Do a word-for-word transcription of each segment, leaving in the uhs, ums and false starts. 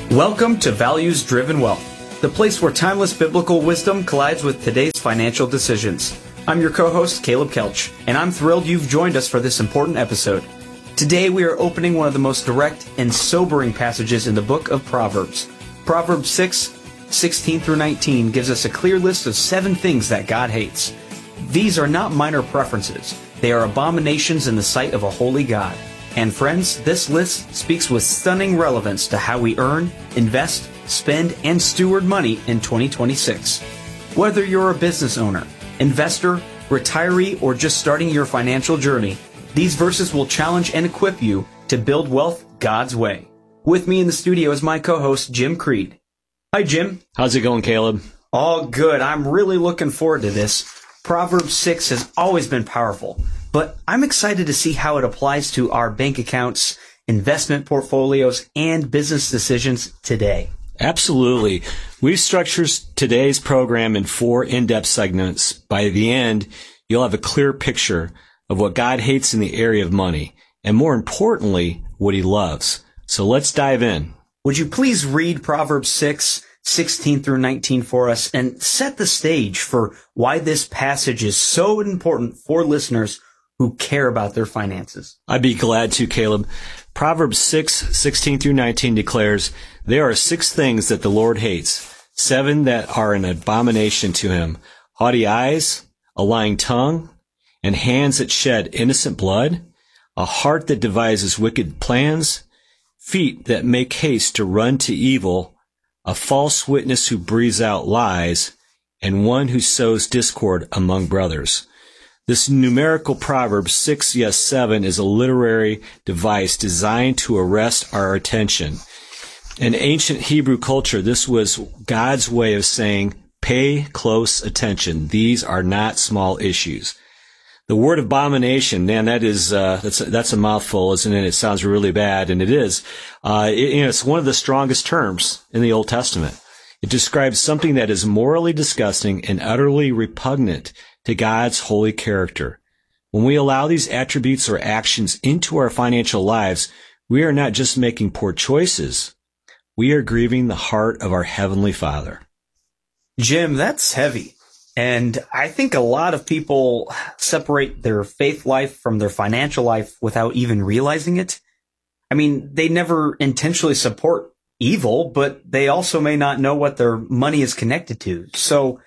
Welcome to Values Driven Wealth, the place where timeless biblical wisdom collides with today's financial decisions. I'm your co-host, Caleb Kelch, and I'm thrilled you've joined us for this important episode. Today we are opening one of the most direct and sobering passages in the book of Proverbs. Proverbs six, sixteen through nineteen gives us a clear list of seven things that God hates. These are not minor preferences. They are abominations in the sight of a holy God. And friends, this list speaks with stunning relevance to how we earn, invest, spend, and steward money in twenty twenty-six. Whether you're a business owner, investor, retiree, or just starting your financial journey, these verses will challenge and equip you to build wealth God's way. With me in the studio is my co-host, Jim Creed. Hi, Jim. How's it going, Caleb? All good. I'm really looking forward to this. Proverbs six has always been powerful, but I'm excited to see how it applies to our bank accounts, investment portfolios, and business decisions today. Absolutely. We've structured today's program in four in-depth segments. By the end, you'll have a clear picture of what God hates in the area of money, and more importantly, what he loves. So let's dive in. Would you please read Proverbs six, sixteen through nineteen for us and set the stage for why this passage is so important for listeners who care about their finances? I'd be glad to, Caleb. Proverbs six, sixteen through nineteen declares, "There are six things that the Lord hates, seven that are an abomination to him: haughty eyes, a lying tongue, and hands that shed innocent blood, a heart that devises wicked plans, feet that make haste to run to evil, a false witness who breathes out lies, and one who sows discord among brothers." This numerical proverb, six, yes, seven, is a literary device designed to arrest our attention. In ancient Hebrew culture, this was God's way of saying, pay close attention. These are not small issues. The word abomination, man, that is, uh, that's, a, that's a mouthful, isn't it? It sounds really bad, and it is. Uh, it, you know, it's one of the strongest terms in the Old Testament. It describes something that is morally disgusting and utterly repugnant to God's holy character. When we allow these attributes or actions into our financial lives, we are not just making poor choices. We are grieving the heart of our Heavenly Father. Jim, that's heavy. And I think a lot of people separate their faith life from their financial life without even realizing it. I mean, they never intentionally support evil, but they also may not know what their money is connected to. So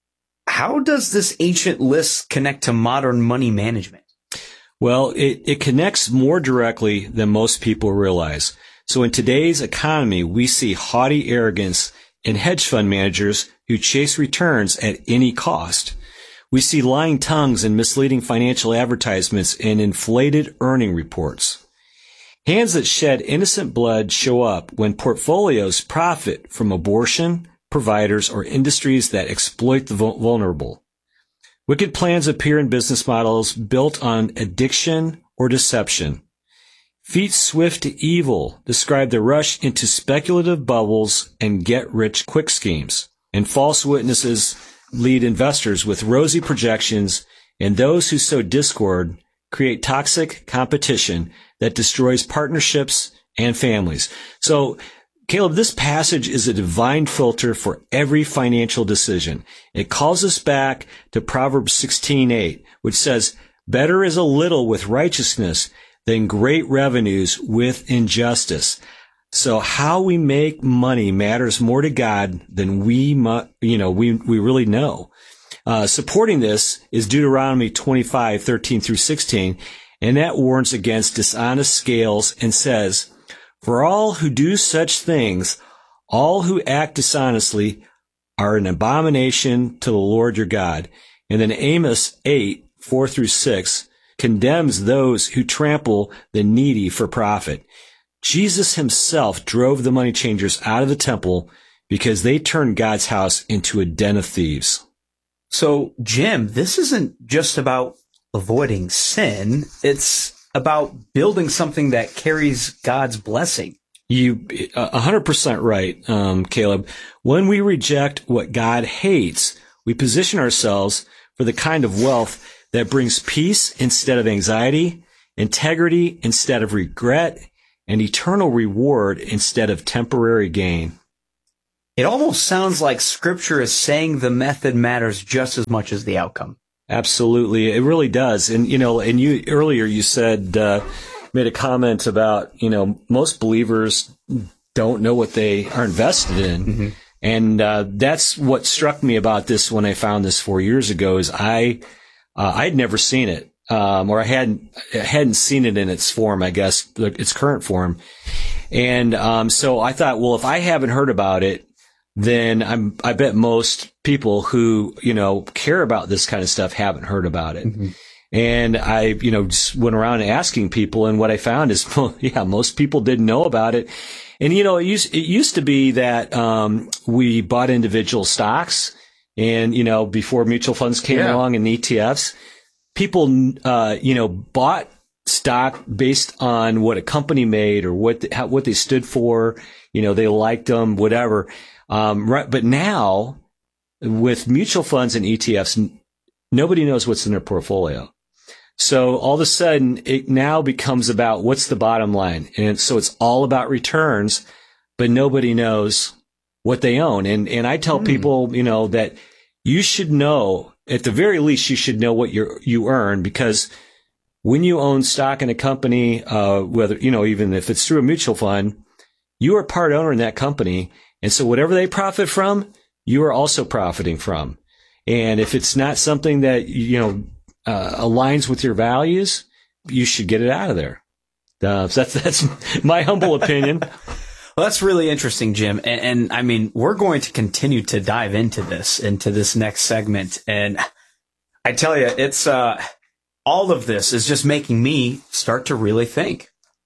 how does this ancient list connect to modern money management? Well, it, it connects more directly than most people realize. So in today's economy, we see haughty arrogance in hedge fund managers who chase returns at any cost. We see lying tongues and misleading financial advertisements and inflated earning reports. Hands that shed innocent blood show up when portfolios profit from abortion, providers, or industries that exploit the vulnerable. Wicked plans appear in business models built on addiction or deception. Feet swift to evil describe the rush into speculative bubbles and get-rich-quick schemes. And false witnesses lead investors with rosy projections, and those who sow discord create toxic competition that destroys partnerships and families. So, Caleb, this passage is a divine filter for every financial decision. It calls us back to Proverbs sixteen eight, which says, "Better is a little with righteousness than great revenues with injustice." So how we make money matters more to God than we, mu- you know, we, we really know. Uh, supporting this is Deuteronomy twenty-five, thirteen through sixteen, and that warns against dishonest scales and says, "For all who do such things, all who act dishonestly, are an abomination to the Lord your God." And then Amos eight, four through six condemns those who trample the needy for profit. Jesus himself drove the money changers out of the temple because they turned God's house into a den of thieves. So, Jim, this isn't just about avoiding sin. It's about building something that carries God's blessing. You, a hundred percent right, um, Caleb. When we reject what God hates, we position ourselves for the kind of wealth that brings peace instead of anxiety, integrity instead of regret, and eternal reward instead of temporary gain. It almost sounds like Scripture is saying the method matters just as much as the outcome. Absolutely. It really does. And, you know, and you earlier you said, uh, made a comment about, you know, most believers don't know what they are invested in. Mm-hmm. And, uh, that's what struck me about this when I found this four years ago is I, uh, I'd never seen it. Um, or I hadn't, I hadn't seen it in its form, I guess, its current form. And, um, so I thought, well, if I haven't heard about it, then I'm, I bet most people who, you know, care about this kind of stuff haven't heard about it. Mm-hmm. And I, you know, just went around asking people, and what I found is, well, yeah, most people didn't know about it. And, you know, it used, it used to be that, um, we bought individual stocks and, you know, before mutual funds came yeah. along and E T Fs, people, uh, you know, bought stock based on what a company made or what, the, how, what they stood for. You know, they liked them, whatever. Um, right. But now with mutual funds and E T Fs, n- nobody knows what's in their portfolio. So all of a sudden it now becomes about what's the bottom line. And so it's all about returns, but nobody knows what they own. And, and I tell mm. people, you know, that you should know, at the very least, you should know what you you earn, because when you own stock in a company, uh, whether, you know, even if it's through a mutual fund, you are part owner in that company. And so whatever they profit from, you are also profiting from. And if it's not something that, you know, uh, aligns with your values, you should get it out of there. Uh, so that's, that's my humble opinion. Well, that's really interesting, Jim. And, and I mean, we're going to continue to dive into this, into this next segment. And I tell you, it's, uh, all of this is just making me start to really think.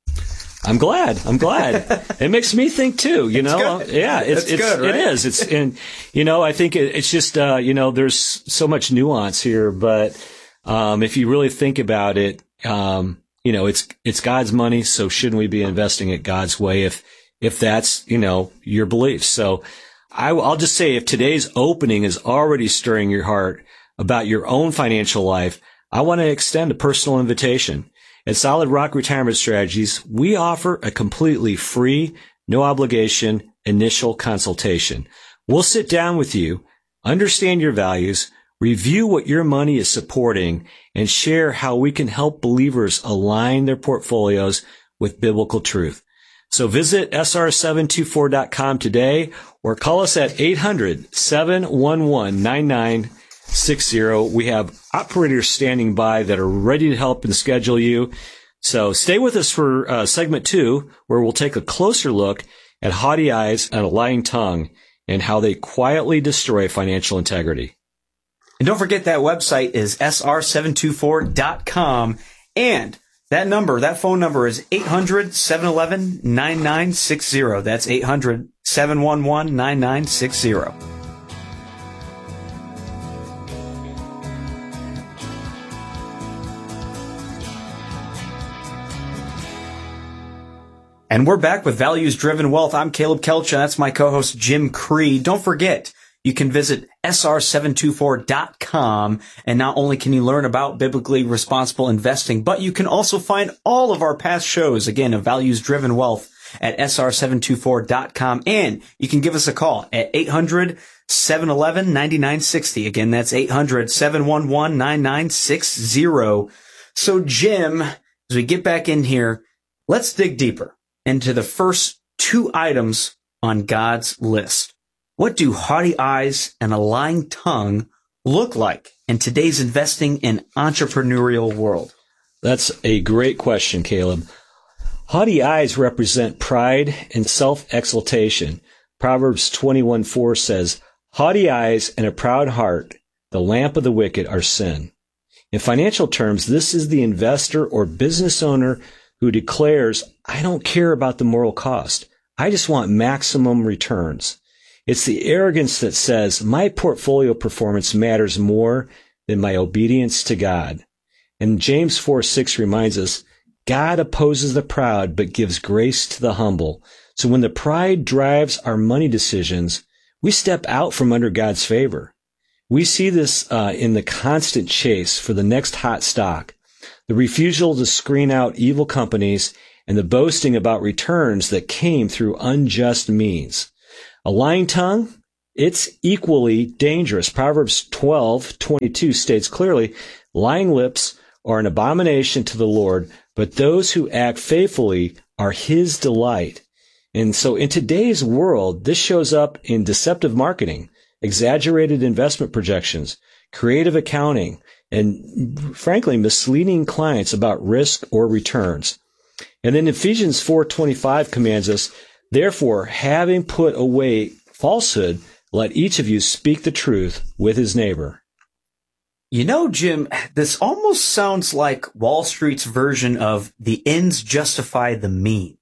I'm glad. I'm glad. It makes me think too, you know? It's yeah, it's, it's, it's good, right? It is. It's, and, you know, I think it, it's just, uh, you know, there's so much nuance here, but, um, if you really think about it, um, you know, it's, it's God's money. So shouldn't we be investing it God's way if, if that's, you know, your beliefs? So I, I'll just say, if today's opening is already stirring your heart about your own financial life, I want to extend a personal invitation. At Solid Rock Retirement Strategies, we offer a completely free, no obligation initial consultation. We'll sit down with you, understand your values, review what your money is supporting, and share how we can help believers align their portfolios with biblical truth. So visit S R seven two four dot com today or call us at eight hundred, seven one one, nine nine six zero. We have operators standing by that are ready to help and schedule you. So stay with us for uh, segment two, where we'll take a closer look at haughty eyes and a lying tongue and how they quietly destroy financial integrity. And don't forget that website is S R seven two four dot com. And that number, that phone number is eight hundred, seven one one, nine nine six zero. That's eight hundred, seven one one, nine nine six zero. And we're back with Values Driven Wealth. I'm Caleb Kelch, and that's my co-host Jim Cree. Don't forget, you can visit S R seven two four dot com, and not only can you learn about biblically responsible investing, but you can also find all of our past shows, again, of Values Driven Wealth at S R seven two four dot com. And you can give us a call at eight hundred, seven one one, nine nine six zero. Again, that's eight hundred, seven one one, nine nine six zero. So, Jim, as we get back in here, let's dig deeper into the first two items on God's list. What do haughty eyes and a lying tongue look like in today's investing and entrepreneurial world? That's a great question, Caleb. Haughty eyes represent pride and self-exaltation. Proverbs twenty-one four says, "Haughty eyes and a proud heart, the lamp of the wicked, are sin." In financial terms, this is the investor or business owner who declares, "I don't care about the moral cost. I just want maximum returns." It's the arrogance that says, "My portfolio performance matters more than my obedience to God." And James four six reminds us, God opposes the proud, but gives grace to the humble. So when the pride drives our money decisions, we step out from under God's favor. We see this uh, in the constant chase for the next hot stock, the refusal to screen out evil companies, and the boasting about returns that came through unjust means. A lying tongue, it's equally dangerous. Proverbs twelve twenty-two states clearly, lying lips are an abomination to the Lord, but those who act faithfully are his delight. And so in today's world, this shows up in deceptive marketing, exaggerated investment projections, creative accounting, and frankly, misleading clients about risk or returns. And then Ephesians four twenty-five commands us, therefore, having put away falsehood, let each of you speak the truth with his neighbor. You know, Jim, this almost sounds like Wall Street's version of the ends justify the means.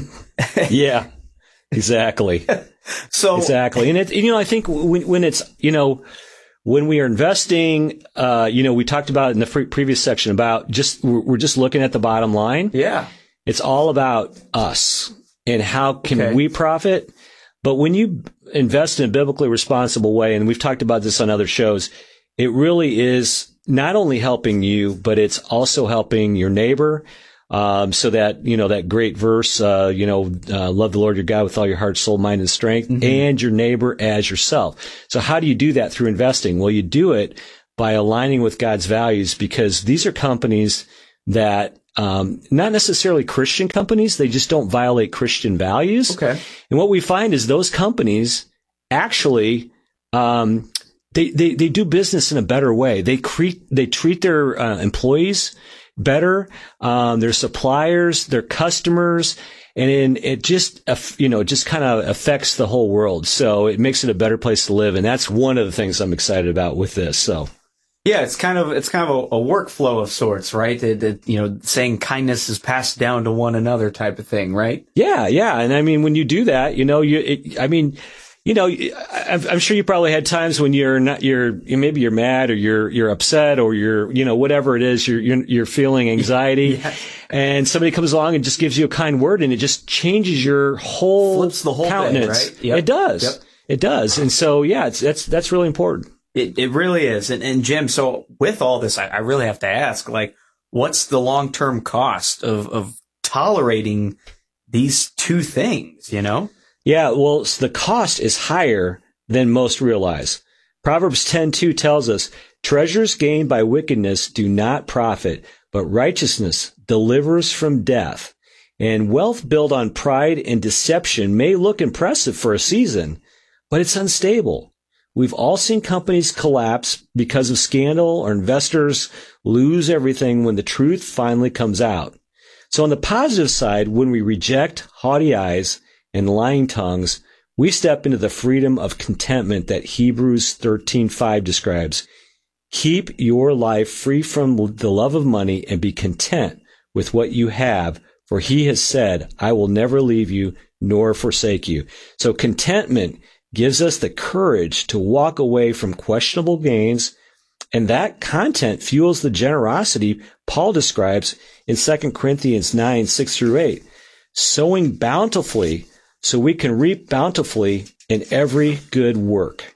Yeah, exactly. So exactly. And it, you know, I think when, when it's, you know, when we are investing, uh, you know, we talked about in the pre- previous section about just, we're just looking at the bottom line. Yeah. It's all about us and how can Okay. we profit. But when you invest in a biblically responsible way, and we've talked about this on other shows, it really is not only helping you, but it's also helping your neighbor. Um, so that, you know, that great verse, uh, you know, uh, love the Lord your God with all your heart, soul, mind, and strength, mm-hmm. and your neighbor as yourself. So how do you do that through investing? Well, you do it by aligning with God's values, because these are companies that, um, not necessarily Christian companies. They just don't violate Christian values. Okay. And what we find is those companies actually, um, they, they, they do business in a better way. They treat, they treat their uh, employees better, um, their suppliers, their customers, and in, it just, you know, just kind of affects the whole world. So it makes it a better place to live. And that's one of the things I'm excited about with this. So. Yeah, it's kind of, it's kind of a, a workflow of sorts, right? That, that, you know, saying kindness is passed down to one another type of thing, right? Yeah. Yeah. And I mean, when you do that, you know, you, it, I mean, you know, I'm sure you probably had times when you're not, you're, maybe you're mad or you're, you're upset or you're, you know, whatever it is, you're, you're, you're feeling anxiety, yeah. and somebody comes along and just gives you a kind word, and it just changes your whole flips the whole countenance. Thing, right? Yep. It does. Yep. It does. And so, yeah, it's, that's, that's really important. It, it really is. And, and Jim, so with all this, I, I really have to ask, like, what's the long-term cost of, of tolerating these two things, you know? Yeah, well, the cost is higher than most realize. Proverbs ten two tells us, treasures gained by wickedness do not profit, but righteousness delivers from death. And wealth built on pride and deception may look impressive for a season, but it's unstable. We've all seen companies collapse because of scandal, or investors lose everything when the truth finally comes out. So on the positive side, when we reject haughty eyes and lying tongues, we step into the freedom of contentment that Hebrews thirteen five describes. Keep your life free from the love of money and be content with what you have, for he has said, I will never leave you nor forsake you. So contentment gives us the courage to walk away from questionable gains, and that content fuels the generosity Paul describes in Second Corinthians nine six through eight, sowing bountifully so we can reap bountifully in every good work.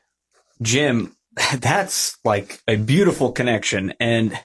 Jim, that's like a beautiful connection. And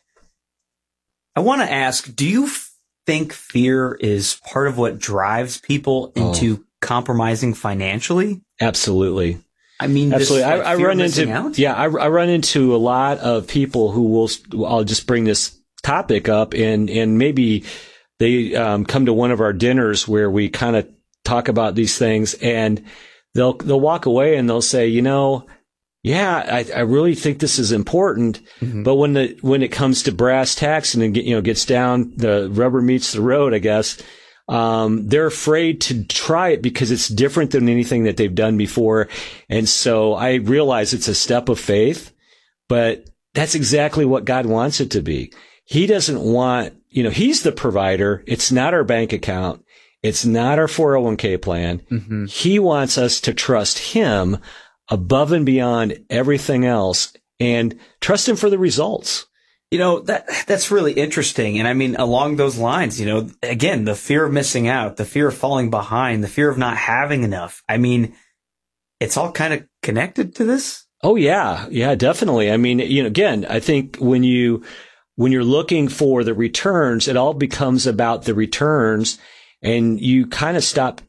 I want to ask, do you think fear is part of what drives people into oh. compromising financially? Absolutely. I mean, absolutely. This, like, I, I run into, out? yeah, I, I run into a lot of people who will, I'll just bring this topic up, and, and maybe they um, come to one of our dinners where we kind of talk about these things, and they'll, they'll walk away and they'll say, you know, yeah, I, I really think this is important. Mm-hmm. But when the, when it comes to brass tacks and it get, you know, gets down, the rubber meets the road, I guess, um, they're afraid to try it because it's different than anything that they've done before. And so I realize it's a step of faith, but that's exactly what God wants it to be. He doesn't want, you know, he's the provider. It's not our bank account. It's not our four oh one k plan. Mm-hmm. He wants us to trust him above and beyond everything else and trust him for the results. You know, that that's really interesting. And I mean, along those lines, you know, again, the fear of missing out, the fear of falling behind, the fear of not having enough. I mean, it's all kind of connected to this. Oh, yeah. Yeah, definitely. I mean, you know, again, I think when you, when you're looking for the returns, it all becomes about the returns. and you kind of stop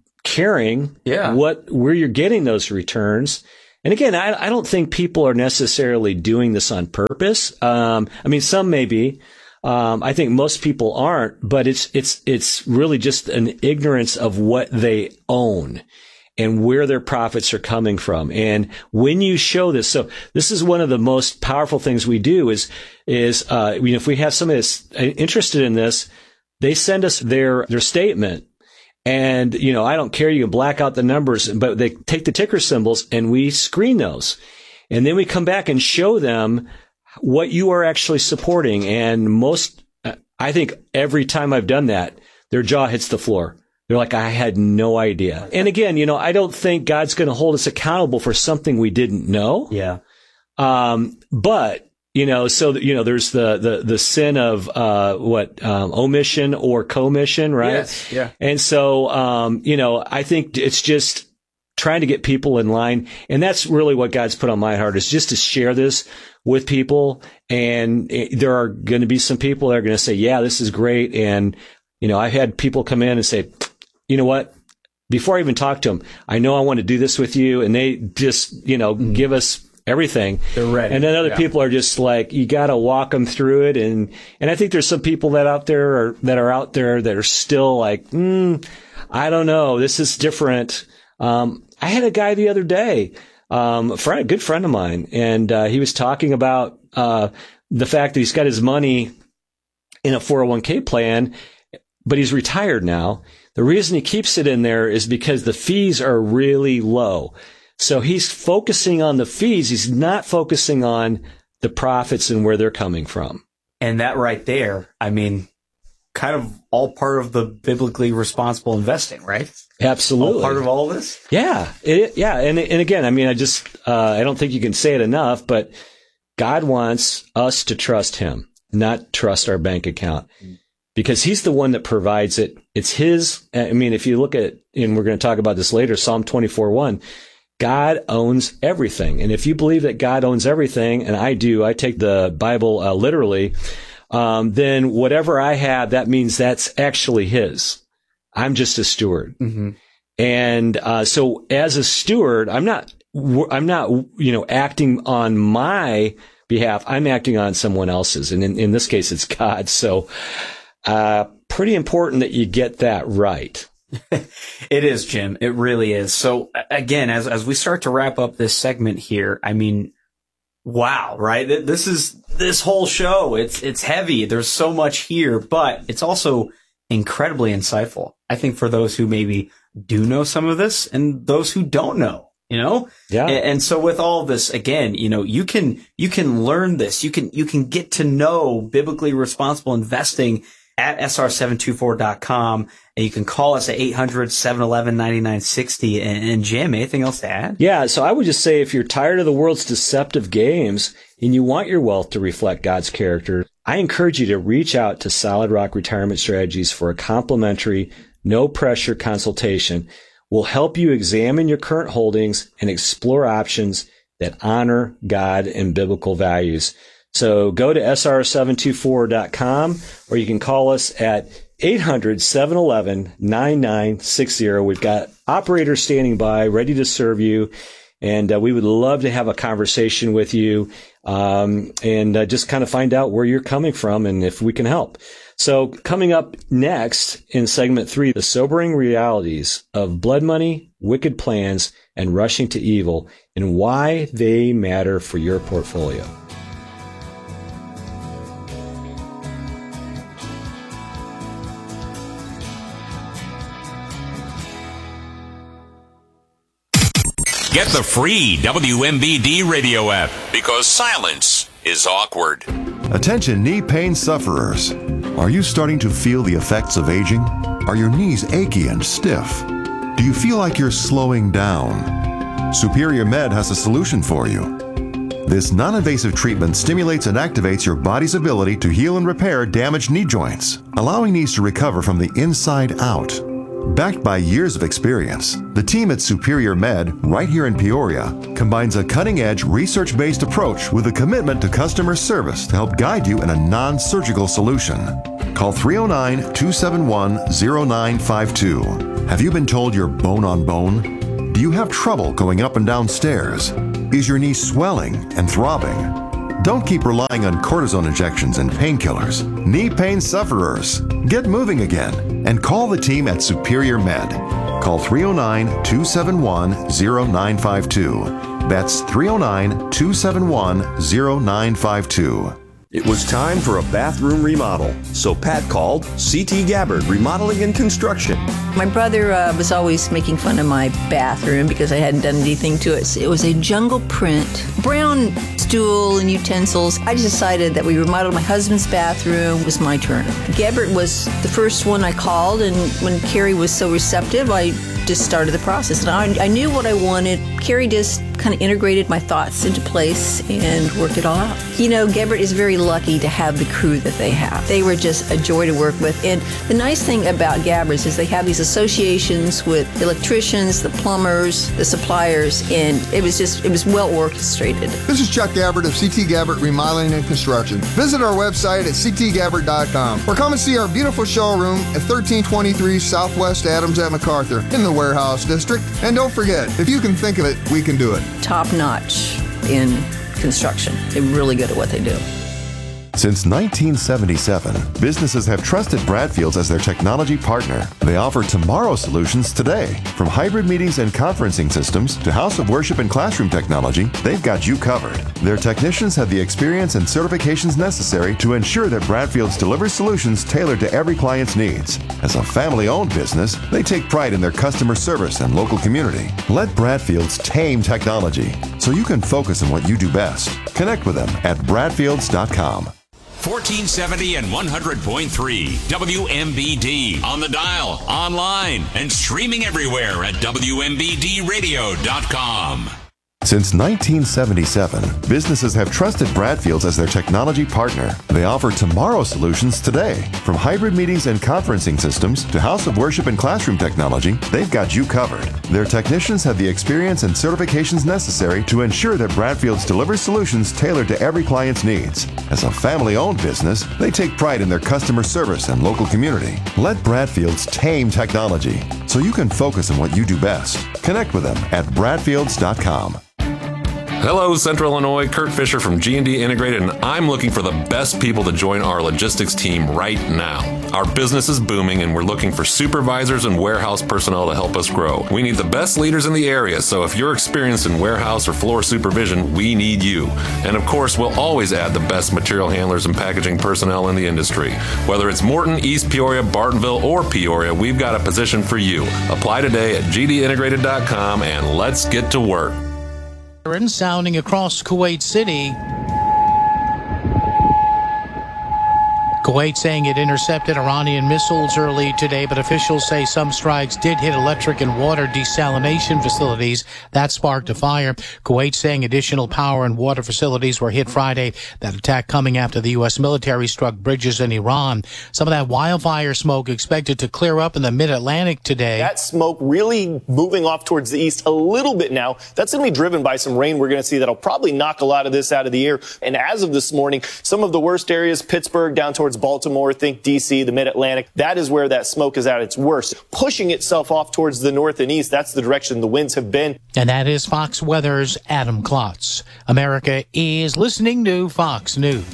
caring yeah. what where you're getting those returns. And again, I, I don't think people are necessarily doing this on purpose. Um, I mean, some may be. Um, I think most people aren't, but it's it's it's really just an ignorance of what they own and where their profits are coming from. And when you show this, so this is one of the most powerful things we do is is uh, you know, if we have somebody that's interested in this, they send us their their statement. And, you know, I don't care. You can black out the numbers, but they take the ticker symbols and we screen those. And then we come back and show them what you are actually supporting. And most, I think every time I've done that, their jaw hits the floor. They're like, I had no idea. And again, you know, I don't think God's going to hold us accountable for something we didn't know. Yeah. Um, but, you know, so, you know, there's the, the, the sin of, uh, what, um, omission or commission, right? Yes, yeah. And so, um, you know, I think it's just trying to get people in line. And that's really what God's put on my heart, is just to share this with people. And it, there are going to be some people that are going to say, yeah, this is great. And, you know, I've had people come in and say, you know what? Before I even talk to them, I know I want to do this with you. And they just, you know, mm. give us everything. They're ready. And then other yeah. people are just like, you got to walk them through it. And, and I think there's some people that out there are, that are out there that are still like, mm, I don't know. This is different. Um, I had a guy the other day, um, a friend, a good friend of mine, and, uh, he was talking about, uh, the fact that he's got his money in a four oh one k plan, but he's retired now. The reason he keeps it in there is because the fees are really low. So he's focusing on the fees. He's not focusing on the profits and where they're coming from. And that right there, I mean, kind of all part of the biblically responsible investing, right? Absolutely. All part of all of this? Yeah. It, yeah. And, and again, I mean, I just, uh, I don't think you can say it enough, but God wants us to trust him, not trust our bank account, because he's the one that provides it. It's his. I mean, if you look at, and we're going to talk about this later, Psalm twenty-four one, God owns everything. And if you believe that God owns everything, and I do, I take the Bible uh, literally, um, then whatever I have, that means that's actually his. I'm just a steward. Mm-hmm. And uh, so as a steward, I'm not, I'm not, you know, acting on my behalf. I'm acting on someone else's. And in, in this case, it's God. So uh, pretty important that you get that right. It is, Jim. It really is. So again, as as we start to wrap up this segment here, I mean, wow, right? This is this whole show. It's it's heavy. There's so much here, but it's also incredibly insightful. I think for those who maybe do know some of this and those who don't know, you know? Yeah. And, and so with all this, again, you know, you can you can learn this. You can you can get to know biblically responsible investing at S R seven two four dot com. And you can call us at eight hundred, seven one one, nine nine six zero. And, and Jim, anything else to add? Yeah, so I would just say if you're tired of the world's deceptive games and you want your wealth to reflect God's character, I encourage you to reach out to Solid Rock Retirement Strategies for a complimentary, no-pressure consultation. We'll help you examine your current holdings and explore options that honor God and biblical values. So go to S R seven two four dot com, or you can call us at eight hundred, seven one one, nine nine six zero. We've got operators standing by, ready to serve you. And uh, we would love to have a conversation with you um, and uh, just kind of find out where you're coming from and if we can help. So coming up next in segment three, the sobering realities of blood money, wicked plans, and rushing to evil, and why they matter for your portfolio. Get the free W M B D radio app, because silence is awkward. Attention knee pain sufferers. Are you starting to feel the effects of aging? Are your knees achy and stiff? Do you feel like you're slowing down? Superior Med has a solution for you. This non-invasive treatment stimulates and activates your body's ability to heal and repair damaged knee joints, allowing knees to recover from the inside out. Backed by years of experience, the team at Superior Med, right here in Peoria, combines a cutting-edge, research-based approach with a commitment to customer service to help guide you in a non-surgical solution. Call three oh nine, two seven one, oh nine five two. Have you been told you're bone on bone? Do you have trouble going up and down stairs? Is your knee swelling and throbbing? Don't keep relying on cortisone injections and painkillers. Knee pain sufferers, get moving again and call the team at Superior Med. Call three oh nine, two seven one, oh nine five two. That's three oh nine, two seven one, oh nine five two. It was time for a bathroom remodel, so Pat called C T Gabbard Remodeling and Construction. My brother uh, was always making fun of my bathroom because I hadn't done anything to it. It was a jungle print, brown stool and utensils. I just decided that we remodeled my husband's bathroom. It was my turn. Gabbard was the first one I called, and when Carrie was so receptive, I just started the process. And I, I knew what I wanted. Carrie just kind of integrated my thoughts into place and worked it all out. You know, Gabbard is very lucky to have the crew that they have. They were just a joy to work with. And the nice thing about Gabbard's is they have these associations with the electricians, the plumbers, the suppliers, and it was just, it was well orchestrated. This is Chuck Gabbard of C T Gabbard Remodeling and Construction. Visit our website at c t gabbard dot com or come and see our beautiful showroom at thirteen twenty-three Southwest Adams at MacArthur in the Warehouse District. And don't forget, if you can think of it, we can do it. Top notch in construction. They're really good at what they do. Since nineteen seventy-seven, businesses have trusted Bradfields as their technology partner. They offer tomorrow solutions today. From hybrid meetings and conferencing systems to house of worship and classroom technology, they've got you covered. Their technicians have the experience and certifications necessary to ensure that Bradfields delivers solutions tailored to every client's needs. As a family-owned business, they take pride in their customer service and local community. Let Bradfields tame technology so you can focus on what you do best. Connect with them at bradfields dot com. fourteen seventy and one hundred point three W M B D on the dial, online, and streaming everywhere at W M B D radio dot com. Since nineteen seventy-seven, businesses have trusted Bradfields as their technology partner. They offer tomorrow solutions today. From hybrid meetings and conferencing systems to house of worship and classroom technology, they've got you covered. Their technicians have the experience and certifications necessary to ensure that Bradfields delivers solutions tailored to every client's needs. As a family-owned business, they take pride in their customer service and local community. Let Bradfields tame technology so you can focus on what you do best. Connect with them at bradfields dot com. Hello, Central Illinois. Kurt Fisher from G and D Integrated, and I'm looking for the best people to join our logistics team right now. Our business is booming, and we're looking for supervisors and warehouse personnel to help us grow. We need the best leaders in the area, so if you're experienced in warehouse or floor supervision, we need you. And of course, we'll always add the best material handlers and packaging personnel in the industry. Whether it's Morton, East Peoria, Bartonville, or Peoria, we've got a position for you. Apply today at g d integrated dot com, and let's get to work. Sounding across Kuwait City. Kuwait saying it intercepted Iranian missiles early today, but officials say some strikes did hit electric and water desalination facilities. That sparked a fire. Kuwait saying additional power and water facilities were hit Friday. That attack coming after the U S military struck bridges in Iran. Some of that wildfire smoke expected to clear up in the mid-Atlantic today. That smoke really moving off towards the east a little bit now. That's going to be driven by some rain we're going to see that'll probably knock a lot of this out of the air. And as of this morning, some of the worst areas, Pittsburgh down towards Baltimore, think D C, the Mid-Atlantic, that is where that smoke is at its worst. Pushing itself off towards the north and east, that's the direction the winds have been. And that is Fox Weather's Adam Klotz. America is listening to Fox News.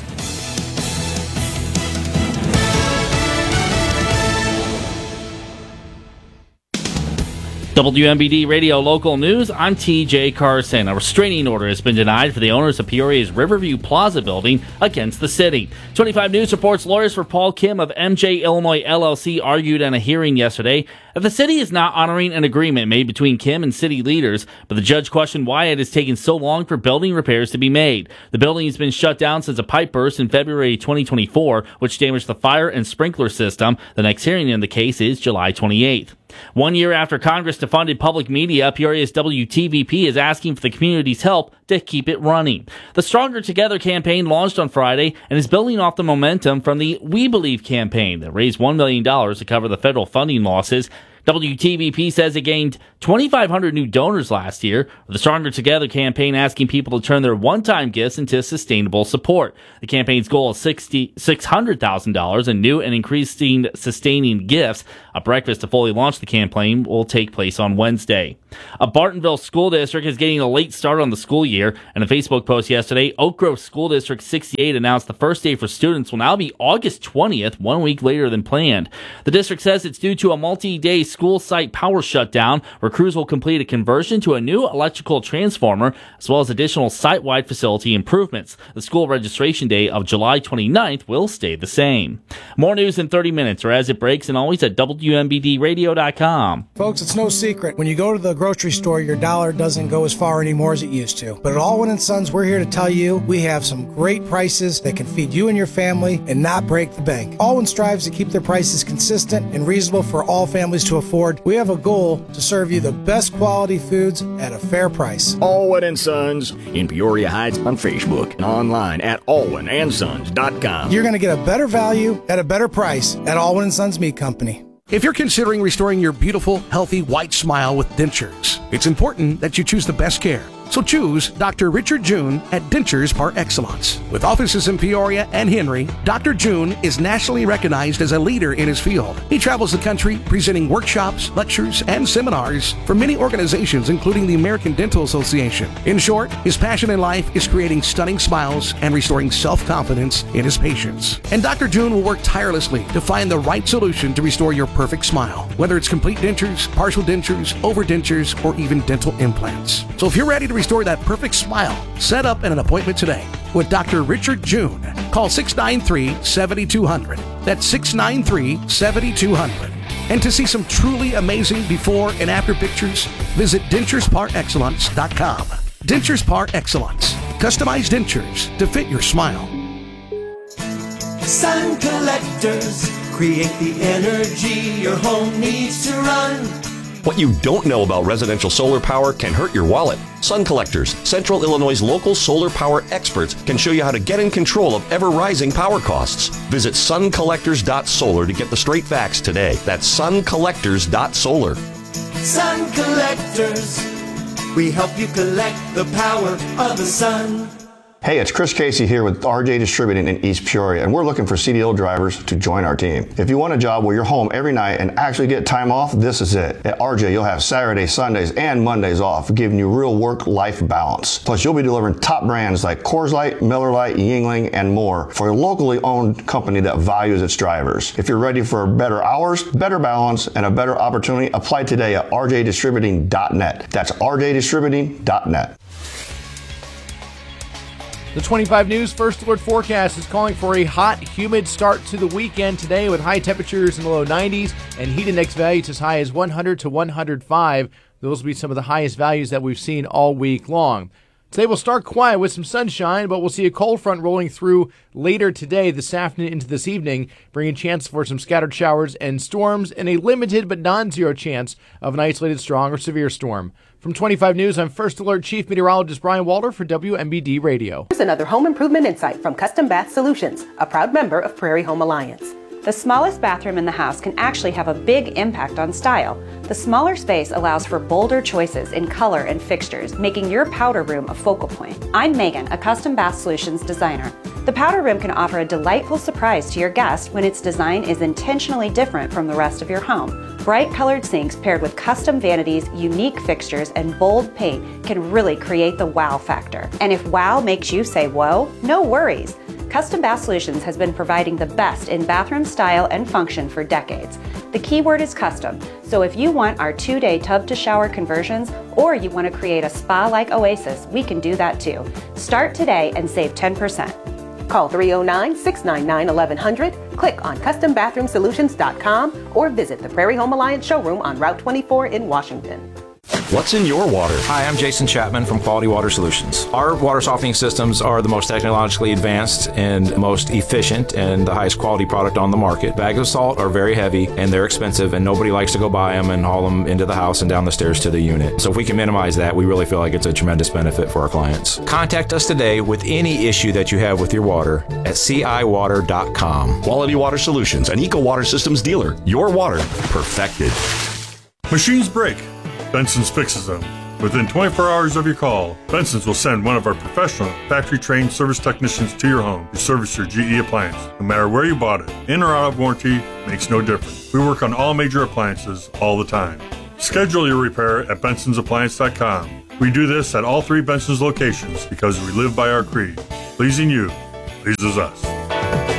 W M B D Radio Local News, I'm T J Carson. A restraining order has been denied for the owners of Peoria's Riverview Plaza building against the city. twenty-five News reports lawyers for Paul Kim of M J Illinois L L C argued in a hearing yesterday that the city is not honoring an agreement made between Kim and city leaders, but the judge questioned why it has taken so long for building repairs to be made. The building has been shut down since a pipe burst in February twenty twenty-four, which damaged the fire and sprinkler system. The next hearing in the case is July twenty-eighth. One year after Congress defunded public media, Peoria's W T V P is asking for the community's help to keep it running. The Stronger Together campaign launched on Friday and is building off the momentum from the We Believe campaign that raised one million dollars to cover the federal funding losses. W T V P says it gained twenty-five hundred new donors last year, with the Stronger Together campaign asking people to turn their one-time gifts into sustainable support. The campaign's goal is six hundred thousand dollars in new and increasing sustaining gifts. A breakfast to fully launch the campaign will take place on Wednesday. A Bartonville school district is getting a late start on the school year. In a Facebook post yesterday, Oak Grove School District sixty-eight announced the first day for students will now be August twentieth, one week later than planned. The district says it's due to a multi-day school site power shutdown, where crews will complete a conversion to a new electrical transformer, as well as additional site-wide facility improvements. The school registration day of July twenty-ninth will stay the same. More news in thirty minutes, or as it breaks, and always at W M B D radio dot com. Folks, it's no secret. When you go to the grocery store, your dollar doesn't go as far anymore as it used to. But at Allwyn and Sons, we're here to tell you we have some great prices that can feed you and your family and not break the bank. Allwyn strives to keep their prices consistent and reasonable for all families to afford. We have a goal to serve you the best quality foods at a fair price. Allwyn and Sons in Peoria Heights on Facebook and online at allwyn and sons dot com. You're going to get a better value at a better price at Allwyn and Sons Meat Company. If you're considering restoring your beautiful, healthy, white smile with dentures, it's important that you choose the best care. So choose Doctor Richard June at Dentures Par Excellence. With offices in Peoria and Henry, Doctor June is nationally recognized as a leader in his field. He travels the country presenting workshops, lectures, and seminars for many organizations, including the American Dental Association. In short, his passion in life is creating stunning smiles and restoring self-confidence in his patients. And Doctor June will work tirelessly to find the right solution to restore your perfect smile, whether it's complete dentures, partial dentures, overdentures, or even dental implants. So if you're ready to restore that perfect smile, set up an appointment today with Doctor Richard June. Call six nine three, seven two zero zero. That's six nine three, seven two zero zero. And to see some truly amazing before and after pictures, visit dentures par excellence dot com. Dentures Par Excellence. Customized dentures to fit your smile. Sun collectors create the energy your home needs to run. What you don't know about residential solar power can hurt your wallet. Sun Collectors, Central Illinois' local solar power experts, can show you how to get in control of ever-rising power costs. Visit sun collectors dot solar to get the straight facts today. That's sun collectors dot solar. Sun Collectors, we help you collect the power of the sun. Hey, it's Chris Casey here with R J Distributing in East Peoria, and we're looking for C D L drivers to join our team. If you want a job where you're home every night and actually get time off, this is it. At R J, you'll have Saturdays, Sundays, and Mondays off, giving you real work-life balance. Plus, you'll be delivering top brands like Coors Light, Miller Lite, Yuengling, and more for a locally owned company that values its drivers. If you're ready for better hours, better balance, and a better opportunity, apply today at r j distributing dot net. That's r j distributing dot net. The twenty-five News First Alert forecast is calling for a hot, humid start to the weekend today with high temperatures in the low nineties and heat index values as high as one hundred to one hundred five. Those will be some of the highest values that we've seen all week long. Today will start quiet with some sunshine, but we'll see a cold front rolling through later today, this afternoon into this evening, bringing chance for some scattered showers and storms and a limited but non-zero chance of an isolated strong or severe storm. From twenty-five News, I'm First Alert Chief Meteorologist Brian Walter for W M B D Radio. Here's another home improvement insight from Custom Bath Solutions, a proud member of Prairie Home Alliance. The smallest bathroom in the house can actually have a big impact on style. The smaller space allows for bolder choices in color and fixtures, making your powder room a focal point. I'm Megan, a Custom Bath Solutions designer. The powder room can offer a delightful surprise to your guest when its design is intentionally different from the rest of your home. Bright colored sinks paired with custom vanities, unique fixtures, and bold paint can really create the wow factor. And if wow makes you say whoa, no worries. Custom Bath Solutions has been providing the best in bathroom style and function for decades. The key word is custom, so if you want our two-day tub-to-shower conversions or you want to create a spa-like oasis, we can do that too. Start today and save ten percent. Call three oh nine, six nine nine, eleven hundred, click on custom bathroom solutions dot com, or visit the Prairie Home Alliance showroom on Route twenty-four in Washington. What's in your water? Hi, I'm Jason Chapman from Quality Water Solutions. Our water softening systems are the most technologically advanced and most efficient and the highest quality product on the market. Bags of salt are very heavy and they're expensive, and nobody likes to go buy them and haul them into the house and down the stairs to the unit. So if we can minimize that, we really feel like it's a tremendous benefit for our clients. Contact us today with any issue that you have with your water at c i water dot com. Quality Water Solutions, an Eco Water Systems dealer. Your water perfected. Machines break. Benson's fixes them. Within twenty-four hours of your call, Benson's will send one of our professional, factory-trained service technicians to your home to service your G E appliance. No matter where you bought it, in or out of warranty, makes no difference. We work on all major appliances all the time. Schedule your repair at bensons appliance dot com. We do this at all three Benson's locations because we live by our creed. Pleasing you pleases us.